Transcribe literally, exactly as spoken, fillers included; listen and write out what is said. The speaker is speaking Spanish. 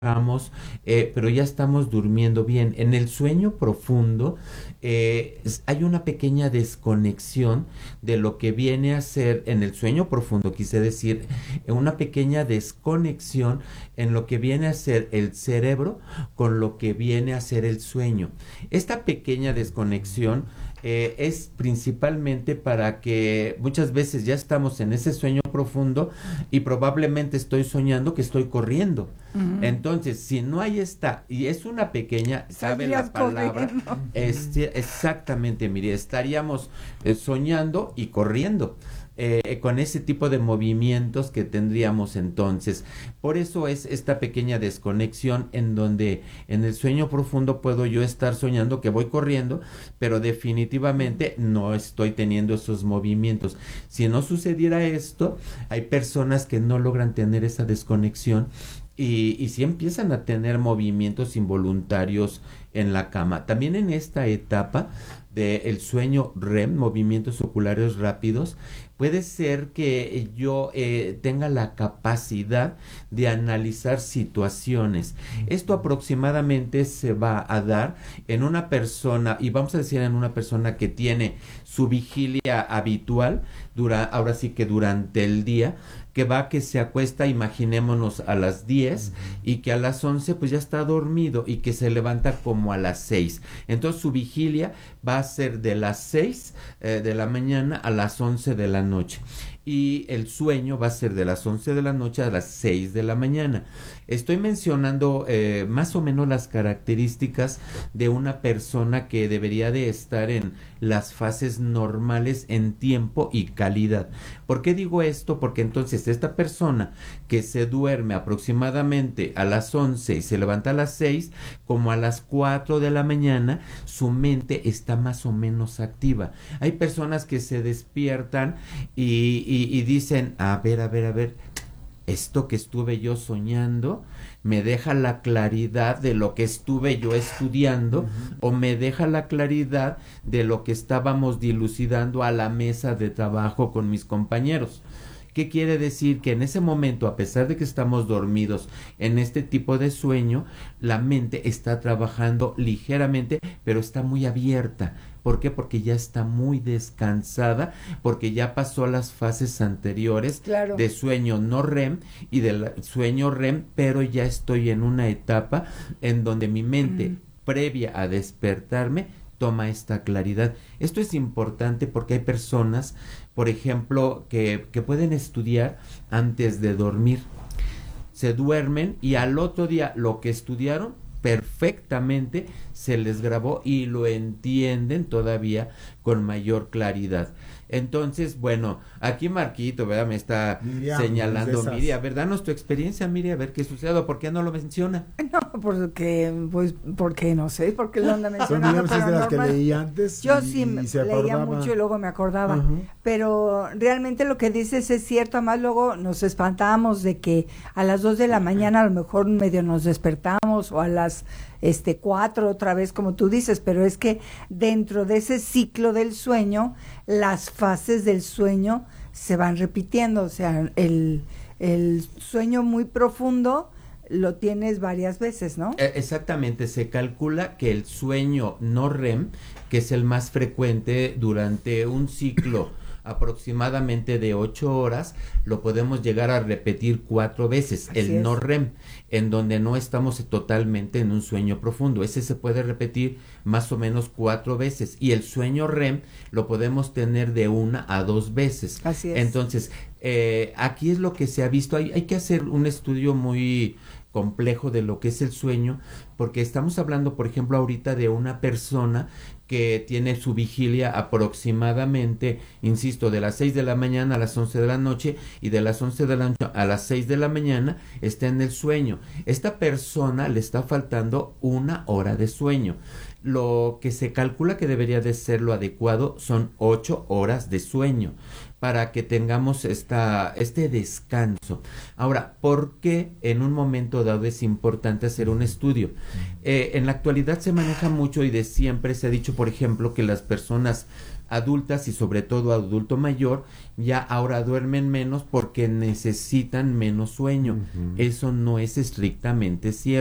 Vamos, eh, pero ya estamos durmiendo bien. En el sueño profundo eh, es- hay una pequeña desconexión de lo que viene a ser, en el sueño profundo, quise decir, eh, una pequeña desconexión en lo que viene a ser el cerebro con lo que viene a ser el sueño. Esta pequeña desconexión eh, es principalmente para que muchas veces ya estamos en ese sueño profundo y probablemente estoy soñando que estoy corriendo. Ujú. Entonces, si no hay esta, y es una pequeña, sabe Salías la palabra, corriendo. este, exactamente, mire, estaríamos eh, soñando y corriendo. eh, con ese tipo de movimientos que tendríamos entonces. Por eso es esta pequeña desconexión en donde en el sueño profundo puedo yo estar soñando que voy corriendo, pero definitivamente no estoy teniendo esos movimientos. Si no sucediera esto, hay personas que no logran tener esa desconexión y, y sí empiezan a tener movimientos involuntarios en la cama. También en esta etapa del sueño REM, movimientos oculares rápidos, puede ser que yo eh, tenga la capacidad de analizar situaciones. Esto aproximadamente se va a dar en una persona, y vamos a decir en una persona que tiene su vigilia habitual, dura, ahora sí que durante el día, que va, que se acuesta, imaginémonos, a las diez y que a las once pues ya está dormido y que se levanta como a las seis. Entonces su vigilia va a ser de las seis eh, de la mañana a las once de la noche. Y el sueño va a ser de las once de la noche a las seis de la mañana. Estoy mencionando eh, más o menos las características de una persona que debería de estar en las fases normales en tiempo y calidad. ¿Por qué digo esto? Porque entonces esta persona que se duerme aproximadamente a las once y se levanta a las seis, como a las cuatro de la mañana, su mente está más o menos activa. Hay personas que se despiertan y, y, y dicen, a ver, a ver, a ver, esto que estuve yo soñando me deja la claridad de lo que estuve yo estudiando, uh-huh, o me deja la claridad de lo que estábamos dilucidando a la mesa de trabajo con mis compañeros. ¿Qué quiere decir? Que en ese momento, a pesar de que estamos dormidos en este tipo de sueño, la mente está trabajando ligeramente, pero está muy abierta. ¿Por qué? Porque ya está muy descansada, porque ya pasó las fases anteriores, claro, de sueño no REM y del sueño REM, pero ya estoy en una etapa en donde mi mente, mm, previa a despertarme, toma esta claridad. Esto es importante porque hay personas, por ejemplo, que, que pueden estudiar antes de dormir. Se duermen y al otro día lo que estudiaron perfectamente se les grabó y lo entienden todavía con mayor claridad. Entonces, bueno, aquí Marquito, ¿verdad? Me está Miriam, señalando, Miriam, a ver, danos tu experiencia, Miriam, a ver qué sucede, ¿por qué no lo menciona? No, porque, pues, porque no sé, porque lo anda mencionando. Son de las que leí antes. Yo y, sí y se leía acordaba. mucho y luego me acordaba, uh-huh, pero realmente lo que dices es cierto, además luego nos espantamos de que a las dos de la mañana a lo mejor medio nos despertamos o a las este cuatro otra vez como tú dices, pero es que dentro de ese ciclo del sueño, las fases del sueño se van repitiendo, o sea, el, el sueño muy profundo lo tienes varias veces, ¿no? Exactamente, se calcula que el sueño no REM, que es el más frecuente durante un ciclo aproximadamente de ocho horas, lo podemos llegar a repetir cuatro veces. Así el es. No REM, en donde no estamos totalmente en un sueño profundo, ese se puede repetir más o menos cuatro veces, y el sueño REM lo podemos tener de una a dos veces. Así es. Entonces, eh, aquí es lo que se ha visto, hay, hay que hacer un estudio muy complejo de lo que es el sueño, porque estamos hablando, por ejemplo, ahorita de una persona que tiene su vigilia aproximadamente, insisto, de las seis de la mañana a las once de la noche, y de las once de la noche a las seis de la mañana está en el sueño. Esta persona le está faltando una hora de sueño. Lo que se calcula que debería de ser lo adecuado son ocho horas de sueño, para que tengamos esta, este descanso. Ahora, ¿por qué en un momento dado es importante hacer un estudio? Eh, en la actualidad se maneja mucho y de siempre se ha dicho, por ejemplo, que las personas adultas y sobre todo adulto mayor ya ahora duermen menos porque necesitan menos sueño. Uh-huh. Eso no es estrictamente cierto.